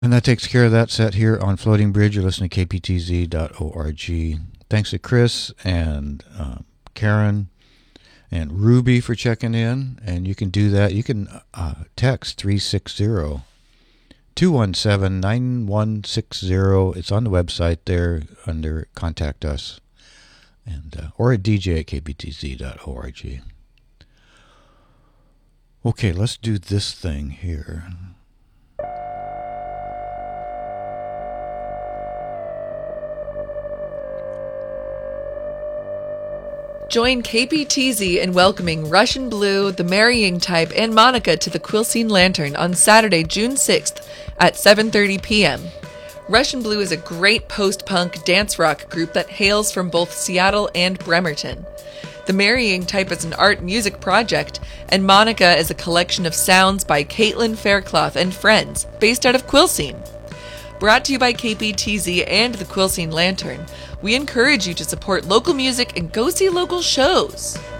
And that takes care of that set here on Floating Bridge. You're listening to kptz.org. Thanks to Chris and Karen and Ruby for checking in. And you can do that. You can text 360 217 9160. It's on the website there under Contact Us. And or at dj@kptz.org. Okay, let's do this thing here. Join KPTZ in welcoming Russian Blue, The Marrying Type, and Monica to the Quilcene Lantern on Saturday, June 6th at 7:30 p.m. Russian Blue is a great post-punk dance rock group that hails from both Seattle and Bremerton. The Marrying Type is an art music project, and Monica is a collection of sounds by Caitlin Faircloth and friends, based out of Quilcene. Brought to you by KPTZ and the Quilcene Lantern, we encourage you to support local music and go see local shows.